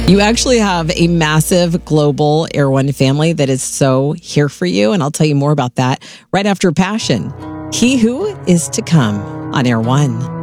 You actually have a massive global Air One family that is so here for you. And I'll tell you more about that right after Passion. He Who Is to Come on Air One.